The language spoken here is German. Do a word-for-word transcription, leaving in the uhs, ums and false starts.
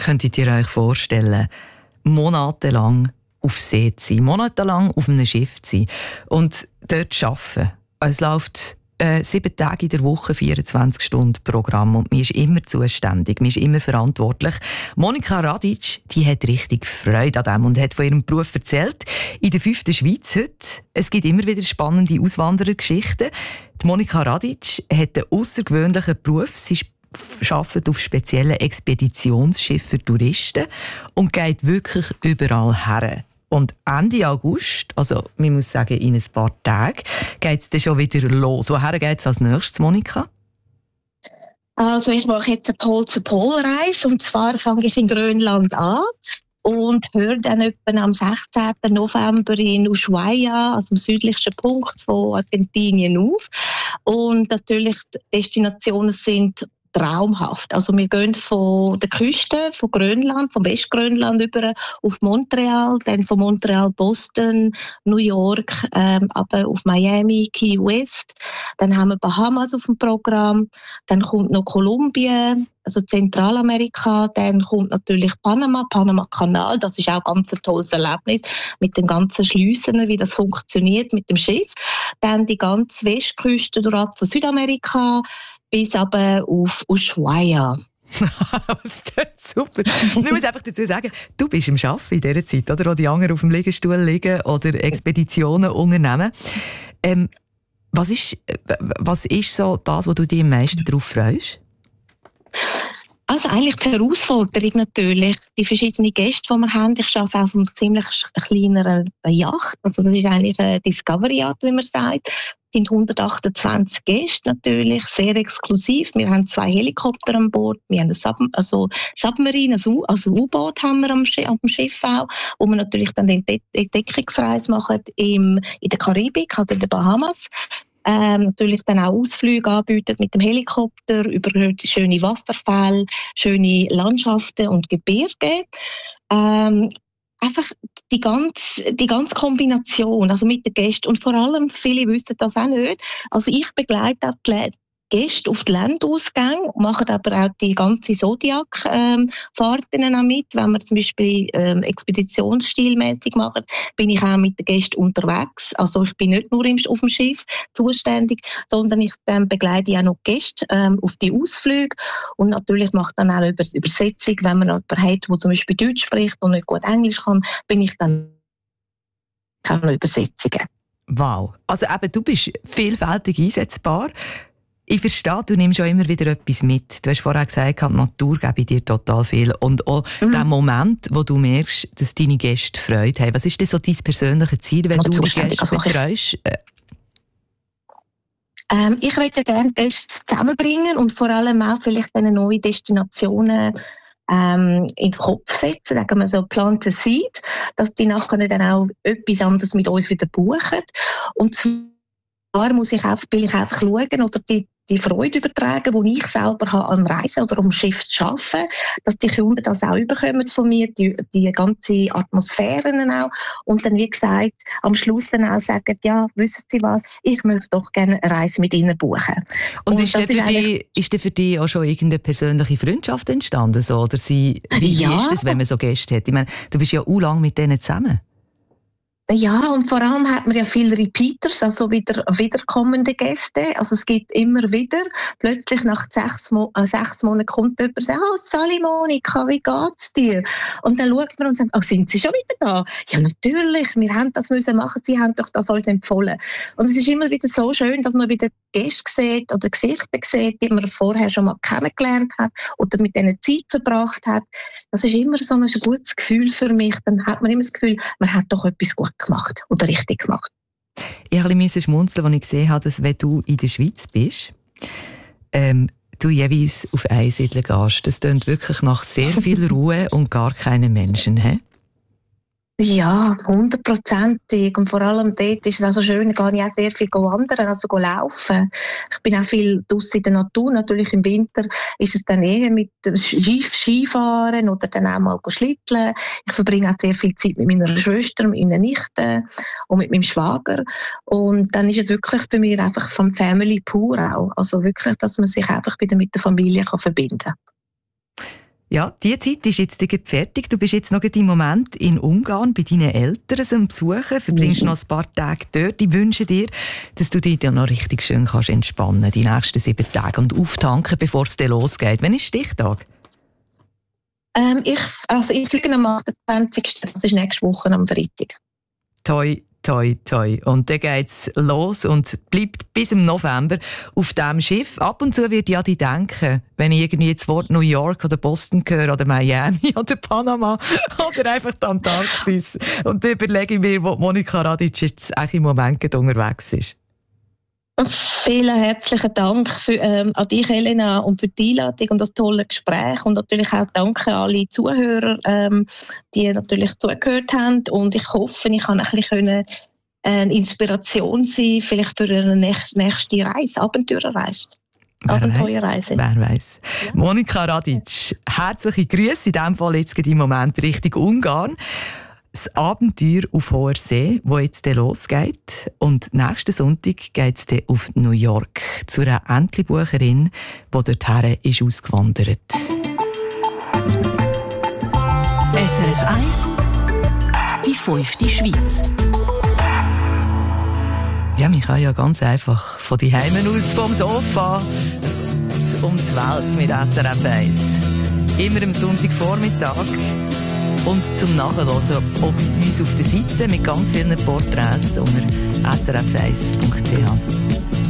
könntet ihr euch vorstellen, monatelang auf See zu sein, monatelang auf einem Schiff zu sein und dort zu arbeiten. Es läuft äh, sieben Tage in der Woche, vierundzwanzig Stunden Programm und man ist immer zuständig, man ist immer verantwortlich. Monika Radic, die hat richtig Freude an dem und hat von ihrem Beruf erzählt. In der fünften Schweiz heute. Es gibt immer wieder spannende Auswanderergeschichten. Die Monika Radic hat einen außergewöhnlichen Beruf. Sie arbeitet auf speziellen Expeditionsschiffen für Touristen und geht wirklich überall her. Und Ende August, also man muss sagen, in ein paar Tagen, geht es dann schon wieder los. Woher geht es als nächstes, Monika? Also ich mache jetzt eine Pol-zu-Pol-Reise und zwar fange ich in Grönland an und höre dann etwa am sechzehnten November in Ushuaia, also am südlichsten Punkt von Argentinien, auf. Und natürlich die Destinationen sind traumhaft. Also wir gehen von der Küste, von Grönland, vom Westgrönland über auf Montreal, dann von Montreal Boston, New York, ähm, aber auf Miami, Key West. Dann haben wir Bahamas auf dem Programm. Dann kommt noch Kolumbien, also Zentralamerika. Dann kommt natürlich Panama, Panama-Kanal. Das ist auch ganz ein tolles Erlebnis mit den ganzen Schliessen, wie das funktioniert mit dem Schiff. Dann die ganze Westküste durch von Südamerika bis aber auf Ushuaia. Das ist super. Ich muss einfach dazu sagen, du bist im Arbeiten in dieser Zeit, oder? Wo die anderen auf dem Liegestuhl liegen oder Expeditionen unternehmen. Ähm, was, ist, was ist so das, wo du dich am meisten darauf freust? Also eigentlich die Herausforderung natürlich, die verschiedenen Gäste, die wir haben. Ich arbeite auf einer ziemlich kleineren Yacht, also das ist eigentlich eine Discovery-Yacht, wie man sagt. Es sind hundertachtundzwanzig Gäste natürlich, sehr exklusiv. Wir haben zwei Helikopter an Bord, wir haben ein Sub also Submarine, also, also U-Boot haben wir am, Sch am Schiff auch, wo wir natürlich dann den Entdeckungsreise machen im, in der Karibik, also in den Bahamas. Ähm, natürlich dann auch Ausflüge anbieten mit dem Helikopter über schöne Wasserfälle, schöne Landschaften und Gebirge. Ähm, einfach die ganze, die ganze Kombination, also mit den Gästen und vor allem, viele wissen das auch nicht, also ich begleite auch die Gäste auf die Landausgänge, machen aber auch die ganze Zodiac-Fahrten ähm, auch mit. Wenn wir zum Beispiel ähm, expeditionsstilmäßig machen, bin ich auch mit den Gästen unterwegs. Also ich bin nicht nur im, auf dem Schiff zuständig, sondern ich ähm, begleite auch noch die Gäste ähm, auf die Ausflüge und natürlich mache dann auch über Übersetzung, wenn man jemanden hat, der zum Beispiel Deutsch spricht und nicht gut Englisch kann, bin ich dann auch noch Übersetzungen. Wow, also eben, du bist vielfältig einsetzbar. Ich verstehe, du nimmst auch immer wieder etwas mit. Du hast vorher gesagt, die Natur gebe dir total viel. Und auch mhm. der Moment, wo du merkst, dass deine Gäste Freude haben. Was ist denn so dein persönliches Ziel, wenn du die Gäste betreust? Ähm, ich möchte gerne Gäste zusammenbringen und vor allem auch vielleicht eine neue Destinationen ähm, in den Kopf setzen, sagen wir so, plant a seed, dass die nachher dann auch etwas anderes mit uns wieder buchen. Und zwar muss ich einfach, will ich einfach schauen oder die, die Freude übertragen, die ich selber habe an Reisen oder am Schiff zu arbeiten, dass die Kunden das auch überkommen von mir, die, die ganze Atmosphären auch. Und dann, wie gesagt, am Schluss dann auch sagen, ja, wissen Sie was, ich möchte doch gerne eine Reise mit Ihnen buchen. Und, und ist denn für, die, ist denn für dich auch schon irgendeine persönliche Freundschaft entstanden? So? Oder sie, wie ja. ist das, wenn man so Gäste hat? Ich meine, du bist ja auch lange mit denen zusammen. Ja, und vor allem hat man ja viele Repeaters, also wieder wiederkommende Gäste. Also es gibt immer wieder, plötzlich nach sechs, Mo- äh, sechs Monaten kommt jemand und sagt, oh, Sally Monika, wie geht's dir? Und dann schaut man und sagt, oh, sind Sie schon wieder da? Ja, natürlich, wir haben das müssen machen, Sie haben doch das uns empfohlen. Und es ist immer wieder so schön, dass man wieder Gäste sieht oder Gesichter sieht, die man vorher schon mal kennengelernt hat oder mit denen Zeit verbracht hat. Das ist immer so ein gutes Gefühl für mich. Dann hat man immer das Gefühl, man hat doch etwas gut gemacht oder richtig gemacht. Ich musste schmunzeln, als ich gesehen habe, dass wenn du in der Schweiz bist, ähm, du jeweils auf Einsiedeln gehst. Das klingt wirklich nach sehr viel Ruhe und gar keinen Menschen. He? Ja, hundertprozentig. Und vor allem dort ist es auch so schön, da gehe ich auch sehr viel wandern, also laufen. Ich bin auch viel draussen in der Natur. Natürlich im Winter ist es dann eher mit Skifahren oder dann auch mal schlitteln. Ich verbringe auch sehr viel Zeit mit meiner Schwester, mit meinen Nichten und mit meinem Schwager. Und dann ist es wirklich bei mir einfach vom Family pur auch. Also wirklich, dass man sich einfach wieder mit der Familie kann verbinden kann. Ja, Ja, die Zeit ist jetzt fertig. Du bist jetzt noch im Moment in Ungarn bei deinen Eltern zum Besuchen, verbringst mhm. noch ein paar Tage dort. Ich wünsche dir, dass du dich dann noch richtig schön kannst entspannen, die nächsten sieben Tage und auftanken, bevor es dann losgeht. Wann ist Stichtag? Ähm, ich, also ich fliege am achtundzwanzigsten Das ist nächste Woche am Freitag. Toi, toi, toi. Und dann geht's los und bleibt bis im November auf diesem Schiff. Ab und zu wird ja die denken, wenn ich irgendwie das Wort New York oder Boston höre oder Miami oder Panama oder einfach die Antarktis. Und dann überlege ich mir, wo Monika Radic jetzt eigentlich im Moment unterwegs ist. Vielen herzlichen Dank für, ähm, an dich, Elena, und für die Einladung und das tolle Gespräch. Und natürlich auch danke an alle Zuhörer, ähm, die natürlich zugehört haben. Und ich hoffe, ich kann ein bisschen eine Inspiration sein, vielleicht für eine nächste, nächste Reise, Abenteuerreise. Abenteuerreise. Wer weiß. Ja. Monika Radic, herzliche Grüße in diesem Fall jetzt im Moment Richtung Ungarn. Das Abenteuer auf hoher See, das jetzt losgeht. Und nächsten Sonntag geht es dann auf New York zu einer Entlebucherin, die dorthin ist ausgewandert. S R F eins, die fünfte Schweiz. Ja, man kann ja ganz einfach von die Heimen aus, vom Sofa, um die Welt mit S R F eins. Immer am Sonntagvormittag. Und zum Nachhören auch bei uns auf der Seite mit ganz vielen Porträts unter s r f eins punkt c h.